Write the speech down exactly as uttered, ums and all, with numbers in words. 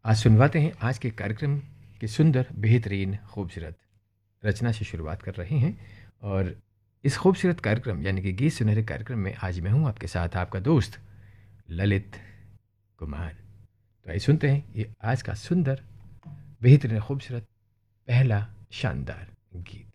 आज सुनवाते हैं आज के कार्यक्रम की सुंदर बेहतरीन खूबसूरत रचना से शुरुआत कर रहे हैं। और इस खूबसूरत कार्यक्रम यानी कि गीत सुनहरे कार्यक्रम में आज मैं हूं आपके साथ आपका दोस्त ललित कुमार। तो आइए सुनते हैं ये आज का सुंदर बेहतरीन खूबसूरत पहला शानदार गीत।